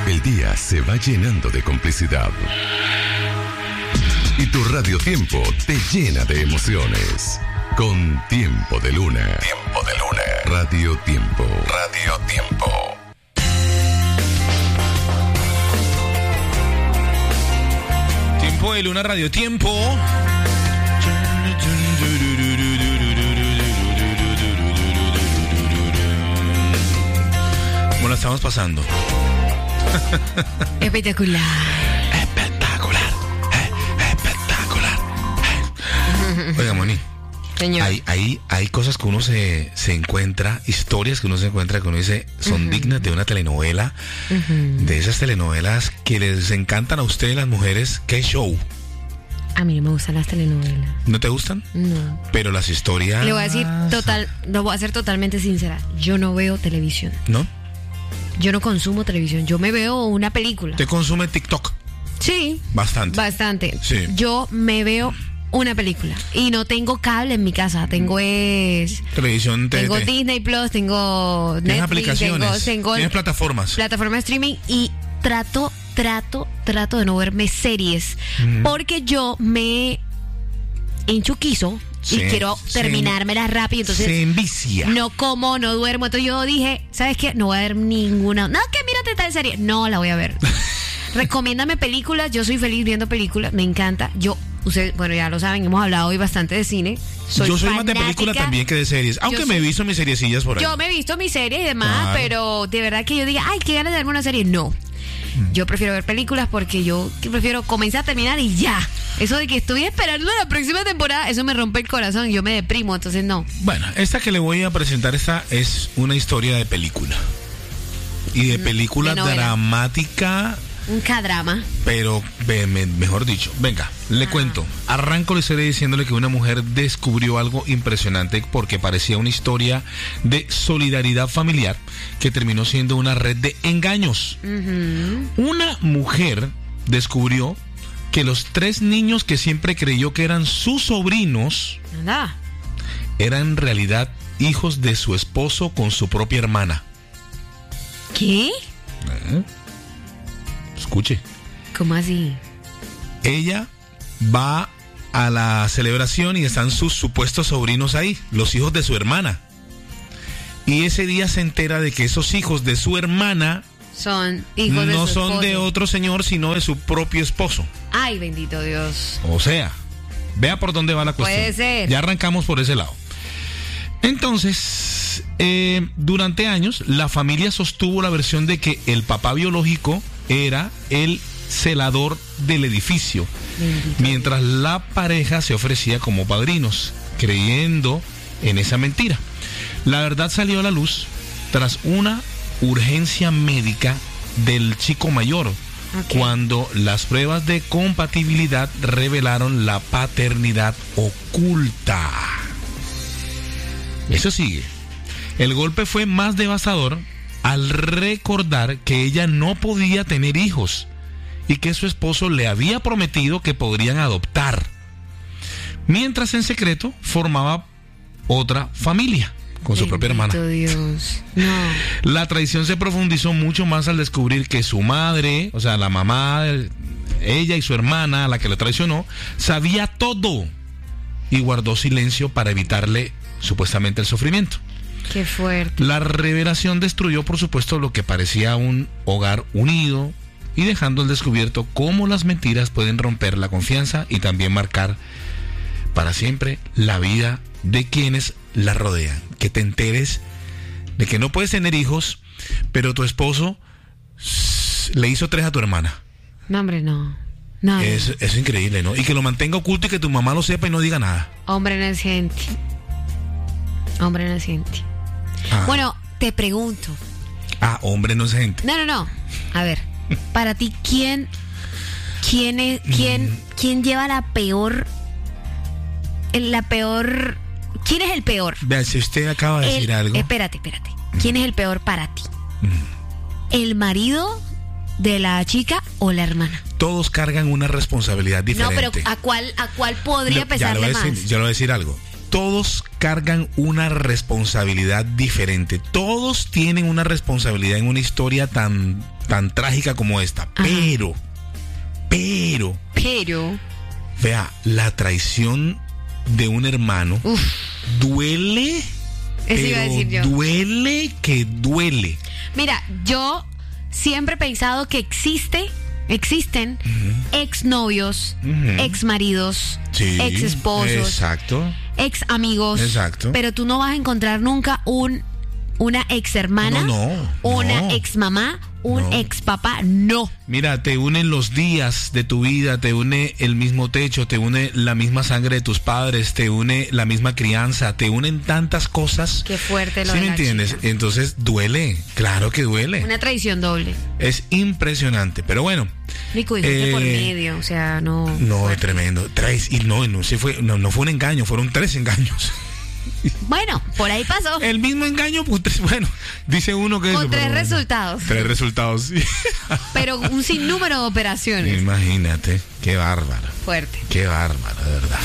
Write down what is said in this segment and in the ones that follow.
El día se va llenando de complicidad. Y tu Radio Tiempo te llena de emociones. Con Tiempo de Luna. Tiempo de Luna. Radio Tiempo. Radio Tiempo. Tiempo de Luna, Radio Tiempo. ¿Cómo la estamos pasando? Espectacular. Espectacular. Espectacular. Oiga, Moni. Señor. Hay cosas que uno se encuentra, historias que uno se encuentra, que uno dice, son dignas de una telenovela, de esas telenovelas que les encantan a ustedes las mujeres. ¡Qué show! A mí no me gustan las telenovelas. ¿No te gustan? No. Pero las historias... Le voy a decir lo voy a ser totalmente sincera. Yo no veo televisión. ¿No? Yo no consumo televisión. Yo me veo una película. ¿Te consume TikTok? Sí. Bastante. Sí. Yo me veo una película y no tengo cable en mi casa. Tengo televisión, tengo Disney Plus, tengo Netflix, aplicaciones, tengo tienes plataformas de streaming y trato de no verme series porque yo me enchuquizo y quiero terminármelas rápido, entonces se envicia. No como, no duermo, entonces yo dije, ¿sabes qué? No voy a ver ninguna. No, que mírate tal serie. No la voy a ver. Recomiéndame películas, yo soy feliz viendo películas, me encanta. Ustedes, bueno, ya lo saben, hemos hablado hoy bastante de cine. Yo soy más de película también que de series, aunque me he visto mis seriecillas por ahí. Yo me he visto mis series y demás, pero de verdad que yo diga, ay, qué ganas de verme una serie, no. Yo prefiero ver películas porque yo prefiero comenzar a terminar y ya. Eso de que estoy esperando la próxima temporada, eso me rompe el corazón, yo me deprimo, entonces no. Bueno, esta que le voy a presentar, esta es una historia de película. Y de película dramática. Un K-drama. Pero, mejor dicho, venga, le cuento. Arranco la historia diciéndole que una mujer descubrió algo impresionante porque parecía una historia de solidaridad familiar que terminó siendo una red de engaños. Una mujer descubrió que los 3 niños que siempre creyó que eran sus sobrinos eran en realidad hijos de su esposo con su propia hermana. ¿Qué? Escuche. ¿Cómo así? Ella va a la celebración y están sus supuestos sobrinos ahí, los hijos de su hermana. Y ese día se entera de que esos hijos de su hermana son hijos de su esposo. No son de otro señor, sino de su propio esposo. Ay, bendito Dios. O sea, vea por dónde va la cuestión. Puede ser. Ya arrancamos por ese lado. Entonces, durante años, la familia sostuvo la versión de que el papá biológico era el celador del edificio, mientras la pareja se ofrecía como padrinos, creyendo en esa mentira. La verdad salió a la luz tras una urgencia médica del chico mayor, cuando las pruebas de compatibilidad revelaron la paternidad oculta. Eso sigue. El golpe fue más devastador al recordar que ella no podía tener hijos y que su esposo le había prometido que podrían adoptar, mientras en secreto formaba otra familia con su propia hermana. Dios. No. La traición se profundizó mucho más al descubrir que su madre, o sea, la mamá, ella y su hermana, a la que le traicionó, sabía todo y guardó silencio para evitarle supuestamente el sufrimiento. Qué fuerte. La revelación destruyó, por supuesto, lo que parecía un hogar unido y dejando al descubierto cómo las mentiras pueden romper la confianza y también marcar para siempre la vida de quienes la rodean. Que te enteres de que no puedes tener hijos, pero tu esposo le hizo 3 a tu hermana. No, hombre, no. No. Es increíble, ¿no? Y que lo mantenga oculto y que tu mamá lo sepa y no diga nada. Hombre, no es gente. Hombre, no es gente. Bueno, te pregunto. Hombre, no es gente. No. A ver, para ti, ¿quién lleva la peor? ¿Quién es el peor? Vea, si usted acaba de decir algo. Espérate. ¿Quién es el peor para ti? ¿El marido de la chica o la hermana? Todos cargan una responsabilidad diferente. No, pero ¿a cuál podría pesarle más? Yo le voy a decir algo. todos cargan una responsabilidad diferente. Todos tienen una responsabilidad en una historia tan trágica como esta. Pero, vea, la traición de un hermano duele. Eso iba a decir yo. Duele. Mira, yo siempre he pensado que existen exnovios, exmaridos, exesposos, exacto, ex amigos, exacto, pero tú no vas a encontrar nunca una ex hermana, una ex mamá, ex papá, no. Mira, te unen los días de tu vida, te une el mismo techo, te une la misma sangre de tus padres, te une la misma crianza, te unen tantas cosas. Qué fuerte lo ¿Sí de me la entiendes? chica. Entonces duele, claro que duele. Una traición doble. Es impresionante, pero bueno. Nico, hijo por medio, o sea, no. No, fuerte. tremendo. No fue un engaño, fueron 3 engaños. Bueno, por ahí pasó. El mismo engaño, pues, bueno, dice uno que Con eso. 3 pero resultados. 3 resultados, sí. Pero un sinnúmero de operaciones. Imagínate, qué bárbaro. Fuerte. Qué bárbaro, de verdad.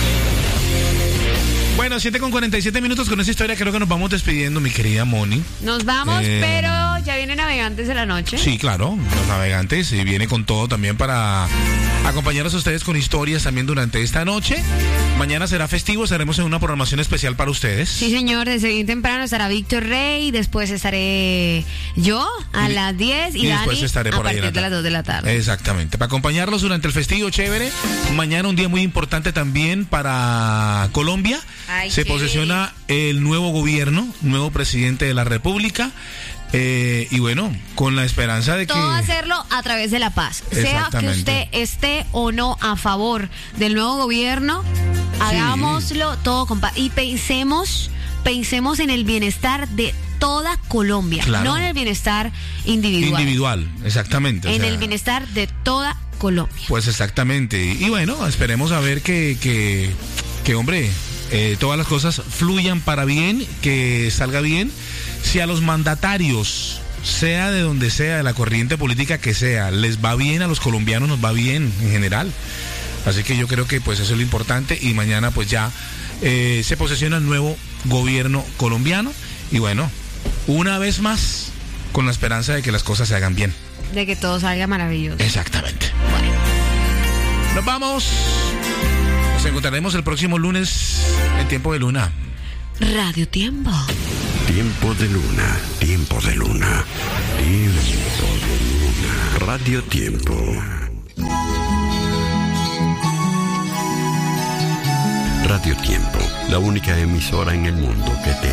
Bueno, 7:47 con esa historia creo que nos vamos despidiendo, mi querida Moni. Nos vamos, pero ya viene Navegantes de la Noche. Sí, claro, los Navegantes, y viene con todo también para acompañarlos a ustedes con historias también durante esta noche. Mañana será festivo, estaremos en una programación especial para ustedes. Sí, señor, desde bien temprano estará Víctor Rey, después estaré yo a las 10 y después Dani estaré por a ahí partir de las 2 de la tarde. Exactamente, para acompañarlos durante el festivo chévere. Mañana un día muy importante también para Colombia. Ay, se posesiona el nuevo gobierno, nuevo presidente de la República. Y bueno, con la esperanza de todo que... hacerlo a través de la paz. Sea que usted esté o no a favor del nuevo gobierno, hagámoslo todo con paz. Y pensemos en el bienestar de toda Colombia, claro, no en el bienestar individual. Exactamente. En el bienestar de toda Colombia. Pues exactamente. Y bueno, esperemos a ver que hombre, todas las cosas fluyan para bien, que salga bien. Si a los mandatarios, sea de donde sea, de la corriente política que sea, les va bien, a los colombianos nos va bien en general. Así que yo creo que pues eso es lo importante, y mañana pues ya se posesiona el nuevo gobierno colombiano, y bueno, una vez más con la esperanza de que las cosas se hagan bien. De que todo salga maravilloso. Exactamente. Bueno. Nos vamos. Nos encontraremos el próximo lunes en Tiempo de Luna. Radio Tiempo. Tiempo de Luna, Tiempo de Luna, Tiempo de Luna. Radio Tiempo. Radio Tiempo, la única emisora en el mundo que te